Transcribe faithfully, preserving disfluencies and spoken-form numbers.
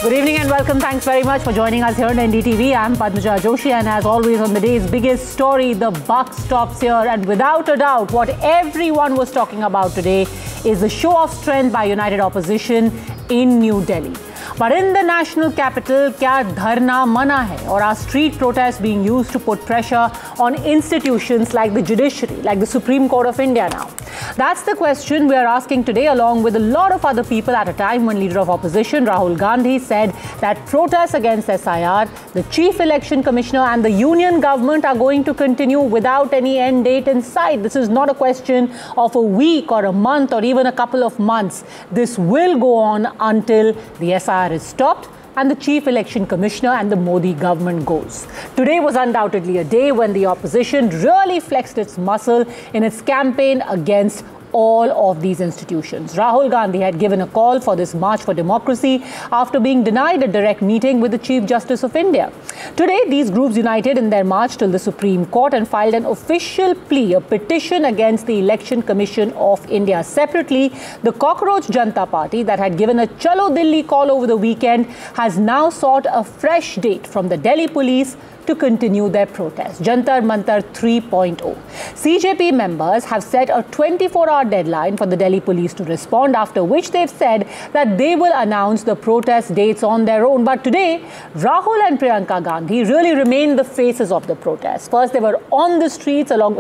Good evening and welcome. Thanks very much for joining us here on N D T V. I'm Padmaja Joshi, and as always on the day's biggest story, the buck stops here. And without a doubt, what everyone was talking about today is the show of strength by United Opposition in New Delhi. But in the national capital, kya dharna mana hai? Or are street protests being used to put pressure on institutions like the judiciary, like the Supreme Court of India now? That's the question we are asking today, along with a lot of other people, at a time when Leader of Opposition Rahul Gandhi said that protests against S I R, the Chief Election Commissioner and the Union government are going to continue without any end date in sight. This is not a question of a week or a month or even a couple of months. This will go on until the S I R is stopped and the Chief Election Commissioner and the Modi government goes. Today was undoubtedly a day when the opposition really flexed its muscle in its campaign against all of these institutions. Rahul Gandhi had given a call for this March for Democracy after being denied a direct meeting with the Chief Justice of India. Today, these groups united in their march till the Supreme Court and filed an official plea, a petition against the Election Commission of India. Separately, the Cockroach Janata Party that had given a Chalo Delhi call over the weekend has now sought a fresh date from the Delhi police to continue their protest. Jantar Mantar three point oh. C J P members have set a twenty-four hour deadline for the Delhi police to respond, after which they've said that they will announce the protest dates on their own. But today, Rahul and Priyanka Gandhi really remain the faces of the protest. First, they were on the streets along